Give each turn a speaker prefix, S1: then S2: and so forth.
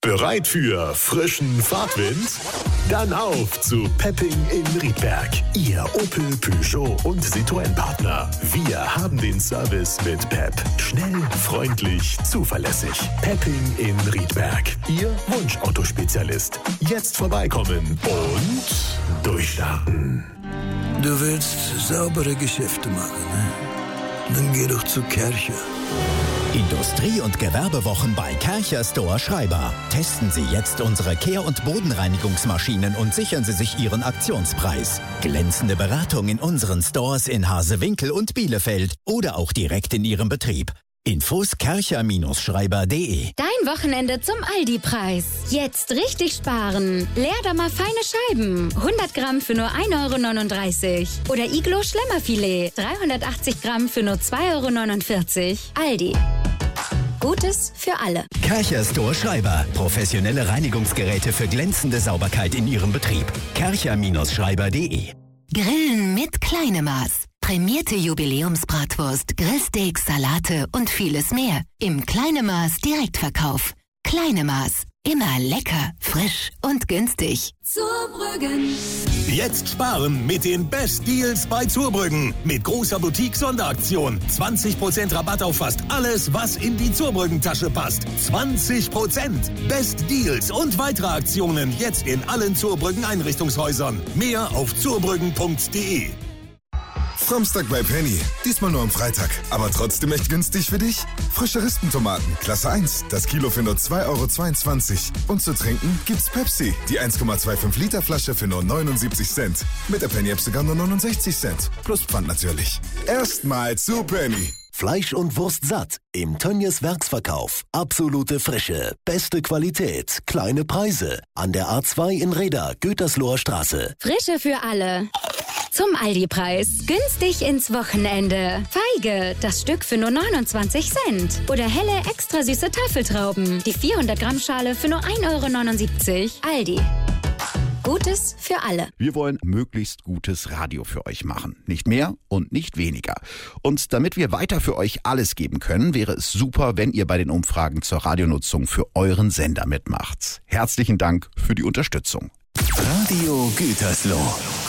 S1: Bereit für frischen Fahrtwind? Dann auf zu Pepping in Riedberg, Ihr Opel, Peugeot und Citroën-Partner. Wir haben den Service mit Pep. Schnell, freundlich, zuverlässig. Pepping in Riedberg, Ihr Wunschauto-Spezialist. Jetzt vorbeikommen und durchstarten.
S2: Du willst saubere Geschäfte machen, ne? Dann geh doch zu Kärcher.
S3: Industrie- und Gewerbewochen bei Kärcher Store Schreiber. Testen Sie jetzt unsere Kehr- und Bodenreinigungsmaschinen und sichern Sie sich Ihren Aktionspreis. Glänzende Beratung in unseren Stores in Hasewinkel und Bielefeld oder auch direkt in Ihrem Betrieb. Infos kärcher-schreiber.de.
S4: Dein Wochenende zum Aldi-Preis. Jetzt richtig sparen. Leerdammer feine Scheiben. 100 Gramm für nur 1,39 € Oder Iglo Schlemmerfilet. 380 Gramm für nur 2,49 €. Aldi. Gutes für alle.
S3: Kärcher Store Schreiber. Professionelle Reinigungsgeräte für glänzende Sauberkeit in Ihrem Betrieb. kärcher-schreiber.de.
S5: Grillen mit kleinem Maß. Prämierte Jubiläumsbratwurst, Grillsteaks, Salate und vieles mehr. Im Kleine-Maß Direktverkauf. Kleine Maß. Immer lecker, frisch und günstig.
S4: Zurbrüggen.
S6: Jetzt sparen mit den Best Deals bei Zurbrüggen. Mit großer Boutique-Sonderaktion. 20% Rabatt auf fast alles, was in die Zurbrüggen-Tasche passt. 20%. Best Deals und weitere Aktionen jetzt in allen Zurbrüggen-Einrichtungshäusern. Mehr auf zurbrüggen.de.
S7: Samstag bei Penny. Diesmal nur am Freitag. Aber trotzdem echt günstig für dich? Frische Rispentomaten, Klasse 1. Das Kilo für nur 2,22 €. Und zu trinken gibt's Pepsi. Die 1,25 Liter Flasche für nur 79 Cent. Mit der Penny-App sogar nur 69 Cent. Plus Pfand natürlich. Erstmal zu Penny.
S1: Fleisch und Wurst satt im Tönnies Werksverkauf. Absolute Frische, beste Qualität, kleine Preise. An der A2 in Reda, Gütersloher Straße.
S4: Frische für alle. Zum Aldi-Preis. Günstig ins Wochenende. Feige, das Stück für nur 29 Cent. Oder helle, extra süße Tafeltrauben. Die 400 Gramm Schale für nur 1,79 €. Aldi. Gutes für alle.
S8: Wir wollen möglichst gutes Radio für euch machen. Nicht mehr und nicht weniger. Und damit wir weiter für euch alles geben können, wäre es super, wenn ihr bei den Umfragen zur Radionutzung für euren Sender mitmacht. Herzlichen Dank für die Unterstützung.
S1: Radio Gütersloh.